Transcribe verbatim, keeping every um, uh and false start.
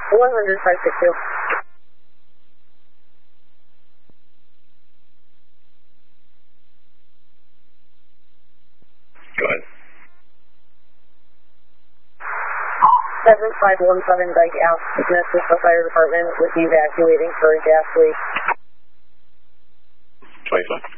one hundred, five six two. Go ahead. seven five one seven Dyke Ave, to assist the fire department with evacuating for a gas leak. twenty-five.